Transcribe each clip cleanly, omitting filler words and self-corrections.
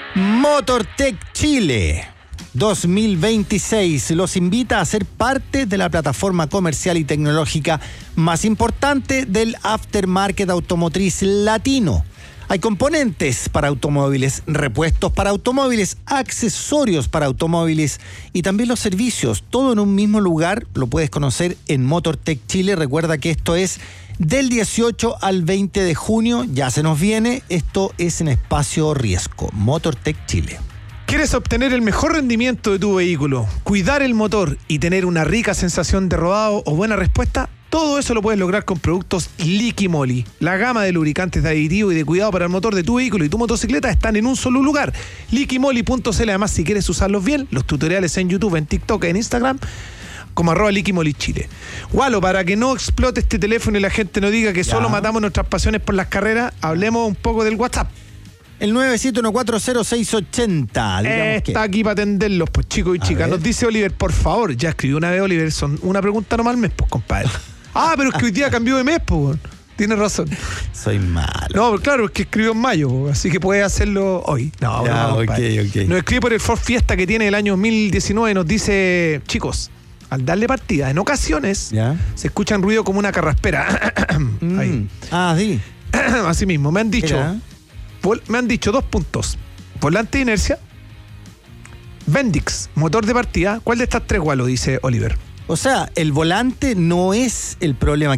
MotorTech Chile 2026 los invita a ser parte de la plataforma comercial y tecnológica más importante del aftermarket automotriz latino. Hay componentes para automóviles, repuestos para automóviles, accesorios para automóviles y también los servicios. Todo en un mismo lugar, lo puedes conocer en MotorTech Chile. Recuerda que esto es del 18 al 20 de junio, ya se nos viene. Esto es en Espacio Riesgo, MotorTech Chile. ¿Quieres obtener el mejor rendimiento de tu vehículo, cuidar el motor y tener una rica sensación de rodado o buena respuesta? Todo eso lo puedes lograr con productos Liqui Moly. La gama de lubricantes de aditivo y de cuidado para el motor de tu vehículo y tu motocicleta están en un solo lugar. liquimoly.cl. Además, si quieres usarlos bien, los tutoriales en YouTube, en TikTok, en Instagram, como @LiquiMolyChile. Walo, para que no explote este teléfono y la gente no diga que solo matamos nuestras pasiones por las carreras, hablemos un poco del WhatsApp. El 971400680. Está aquí para atenderlos, pues, chicos y chicas. Nos dice Oliver, por favor, ya escribió una vez Oliver, son una pregunta nomás al mes, pues, compadre. Pero es que hoy día cambió de mes, pues. Tienes razón. Soy malo. No, claro, es que escribió en mayo, así que puede hacerlo hoy. No, okay. Nos escribe por el Ford Fiesta que tiene el año 2019 y nos dice, chicos, al darle partida, en ocasiones se escuchan ruido como una carraspera. Ahí. Sí. Así mismo, me han dicho 2 puntos. Volante de inercia, Bendix, motor de partida. ¿Cuál de estas tres, Walo? Dice Oliver. O sea, el volante no es el problema.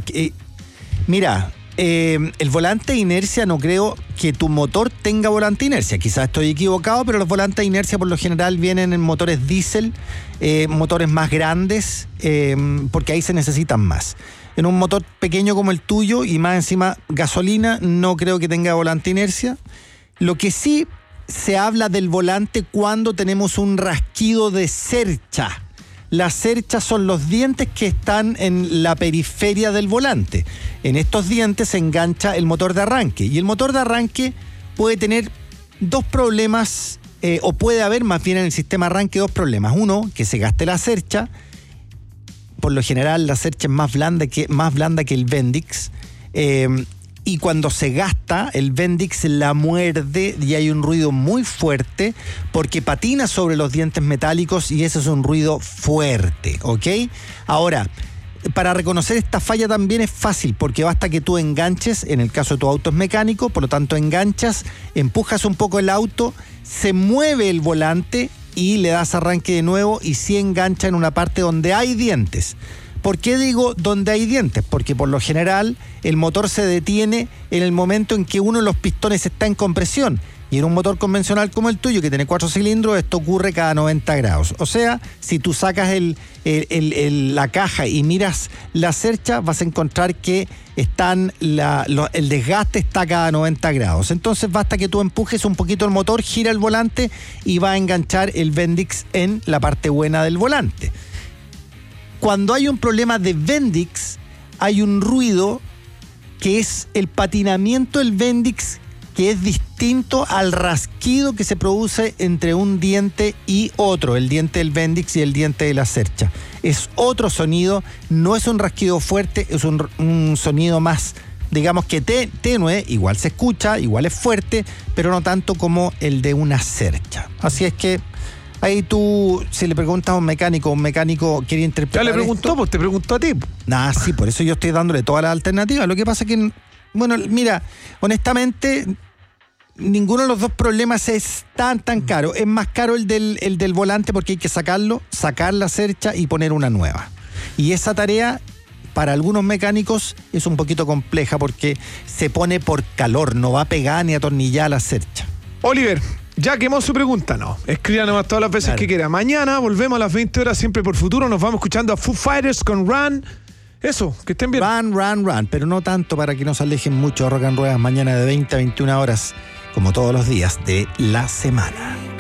El volante de inercia, no creo que tu motor tenga volante de inercia. Quizás estoy equivocado, pero los volantes de inercia por lo general vienen en motores diésel, motores más grandes, porque ahí se necesitan más. En un motor pequeño como el tuyo y más encima gasolina, no creo que tenga volante de inercia. Lo que sí se habla del volante cuando tenemos un rasquido de cercha. Las cerchas son los dientes que están en la periferia del volante. En estos dientes se engancha el motor de arranque. Y el motor de arranque puede tener dos problemas, o puede haber más bien en el sistema arranque dos problemas. Uno, que se gaste la cercha. Por lo general la cercha es más blanda que el Bendix. Y cuando se gasta, el Bendix la muerde y hay un ruido muy fuerte porque patina sobre los dientes metálicos y ese es un ruido fuerte, ¿ok? Ahora, para reconocer esta falla también es fácil porque basta que tú enganches, en el caso de tu auto es mecánico, por lo tanto enganchas, empujas un poco el auto, se mueve el volante y le das arranque de nuevo y sí engancha en una parte donde hay dientes. ¿Por qué digo donde hay dientes? Porque por lo general el motor se detiene en el momento en que uno de los pistones está en compresión. Y en un motor convencional como el tuyo, que tiene 4 cilindros, esto ocurre cada 90 grados. O sea, si tú sacas la caja y miras la cercha, vas a encontrar que el desgaste está cada 90 grados. Entonces basta que tú empujes un poquito el motor, gira el volante y va a enganchar el Bendix en la parte buena del volante. Cuando hay un problema de Bendix, hay un ruido que es el patinamiento del Bendix, que es distinto al rasquido que se produce entre un diente y otro, el diente del Bendix y el diente de la cercha. Es otro sonido, no es un rasquido fuerte, es un sonido más, digamos que tenue, igual se escucha, igual es fuerte, pero no tanto como el de una cercha. Así es que ahí tú, si le preguntas a un mecánico quiere interpretar. Ya le preguntó, pues te preguntó a ti. Sí, por eso yo estoy dándole todas las alternativas. Lo que pasa es que, bueno, mira, honestamente, ninguno de los dos problemas es tan caro. Es más caro el del volante porque hay que sacar la cercha y poner una nueva. Y esa tarea, para algunos mecánicos, es un poquito compleja porque se pone por calor, no va pegada ni atornillada la cercha. Oliver, ya quemó su pregunta, no. Escriba nomás todas las veces que quiera. Mañana volvemos a las 20 horas, siempre por Futuro. Nos vamos escuchando a Foo Fighters con Run. Eso, que estén bien. Run, pero no tanto para que nos alejen mucho. Rock and Ruedas mañana de 20 a 21 horas, como todos los días de la semana.